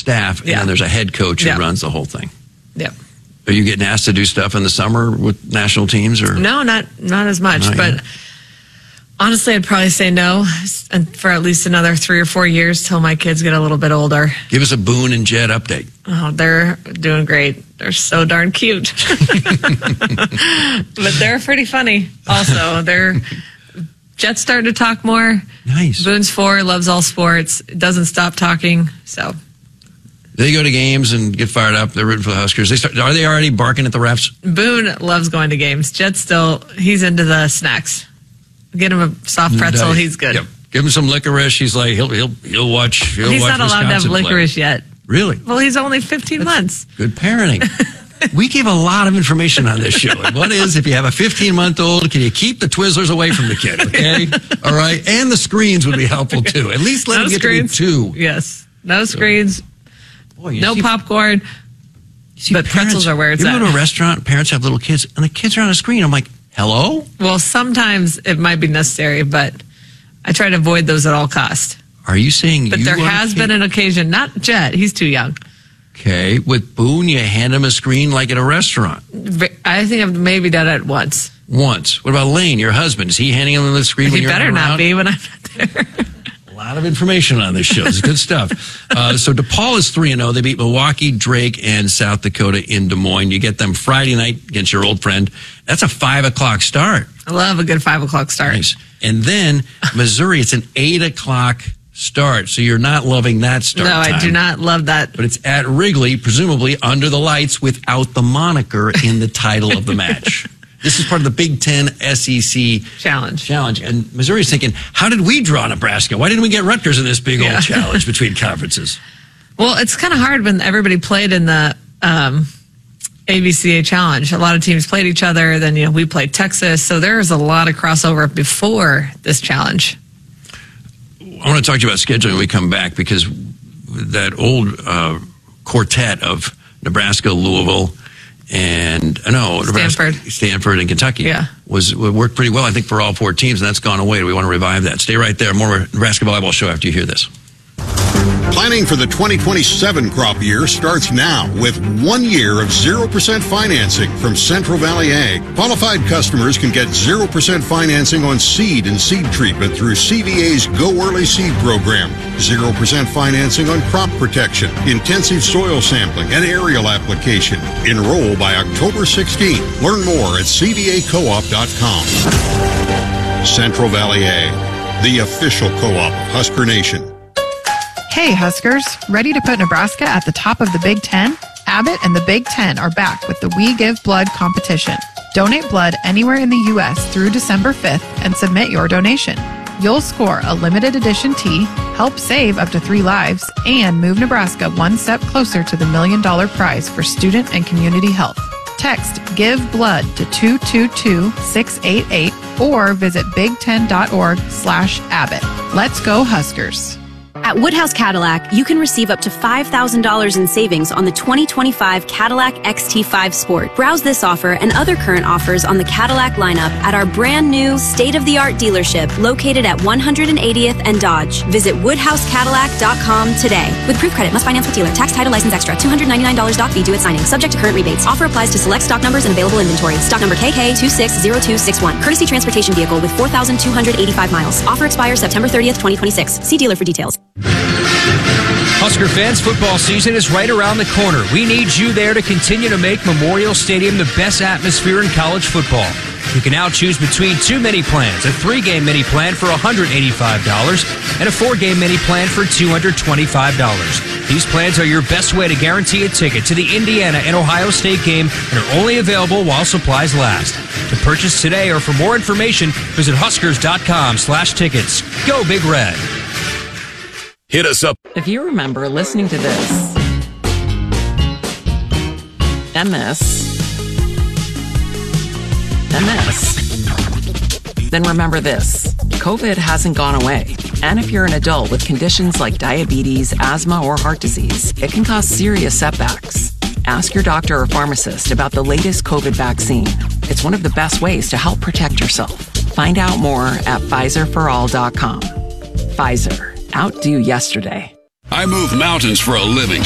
staff, and then there's a head coach who runs the whole thing. Yep. Are you getting asked to do stuff in the summer with national teams? Or no, not as much. But honestly, I'd probably say no for at least another 3 or 4 years till my kids get a little bit older. Give us a Boone and Jed update. Oh, they're doing great. They're so darn cute. But they're pretty funny also. Jet's starting to talk more. Nice. Boone's 4, loves all sports. Doesn't stop talking. So they go to games and get fired up. They're rooting for the Huskers. Are they already barking at the refs? Boone loves going to games. Jet's he's into the snacks. Get him a soft pretzel. He's good. Yep. Give him some licorice. He's like he'll watch. He's not allowed to have licorice yet. Really? Well, he's only 15 months. Good parenting. We give a lot of information on this show. What is, if you have a 15-month-old, can you keep the Twizzlers away from the kid, okay? All right? And the screens would be helpful, too. At least let them get to 2. Yes. No screens. Boy, no popcorn. But pretzels are where it's at. You go to a restaurant, parents have little kids, and the kids are on a screen. I'm like, hello? Well, sometimes it might be necessary, but I try to avoid those at all cost. Are you saying But there has been an occasion, not Jet, he's too young. Okay, with Boone, you hand him a screen like at a restaurant. I think I've maybe done it once. Once. What about Lane, your husband? Is he handing him the screen when you're around? He better not be when I'm not there. A lot of information on this show. It's good stuff. So DePaul is 3-0. They beat Milwaukee, Drake, and South Dakota in Des Moines. You get them Friday night against your old friend. That's a 5 o'clock start. I love a good 5 o'clock start. Nice. And then Missouri, it's an 8 o'clock start. So you're not loving that start time. I do not love that. But it's at Wrigley, presumably under the lights without the moniker in the title of the match. This is part of the Big Ten SEC challenge. And Missouri's thinking, how did we draw Nebraska? Why didn't we get Rutgers in this big old challenge between conferences? Well, it's kind of hard when everybody played in the ABCA challenge. A lot of teams played each other. Then, we played Texas. So there's a lot of crossover before this challenge. I want to talk to you about scheduling when we come back, because that old quartet of Nebraska, Louisville, and Stanford and Kentucky worked pretty well, I think, for all 4 teams, and that's gone away. We want to revive that. Stay right there. More Nebraska Volleyball Show after you hear this. Planning for the 2027 crop year starts now with 1 year of 0% financing from Central Valley Ag. Qualified customers can get 0% financing on seed and seed treatment through CVA's Go Early Seed program. 0% financing on crop protection, intensive soil sampling, and aerial application. Enroll by October 16. Learn more at cvacoop.com. Central Valley Ag, the official co-op of Husker Nation. Hey, Huskers, ready to put Nebraska at the top of the Big Ten? Abbott and the Big Ten are back with the We Give Blood competition. Donate blood anywhere in the U.S. through December 5th and submit your donation. You'll score a limited edition tee, help save up to 3 lives, and move Nebraska one step closer to the $1 million prize for student and community health. Text Give Blood to 222-688 or visit big10.org/Abbott. Let's go, Huskers. At Woodhouse Cadillac, you can receive up to $5,000 in savings on the 2025 Cadillac XT5 Sport. Browse this offer and other current offers on the Cadillac lineup at our brand new state-of-the-art dealership located at 180th and Dodge. Visit WoodhouseCadillac.com today. With proof credit, must finance with dealer. Tax, title, license extra. $299 doc fee due at signing. Subject to current rebates. Offer applies to select stock numbers and available inventory. Stock number KK260261. Courtesy transportation vehicle with 4,285 miles. Offer expires September 30th, 2026. See dealer for details. Husker fans, football season is right around the corner. We need you there to continue to make Memorial Stadium the best atmosphere in college football. You can now choose between 2 mini plans, a 3-game mini plan for $185 and a 4-game mini plan for $225. These plans are your best way to guarantee a ticket to the Indiana and Ohio State game and are only available while supplies last. To purchase today or for more information, visit huskers.com/tickets. Go Big Red. Hit us up. If you remember listening to this and this and this, then remember this. COVID hasn't gone away. And if you're an adult with conditions like diabetes, asthma, or heart disease, it can cause serious setbacks. Ask your doctor or pharmacist about the latest COVID vaccine. It's one of the best ways to help protect yourself. Find out more at PfizerForAll.com. Pfizer. Outdo yesterday. I move mountains for a living.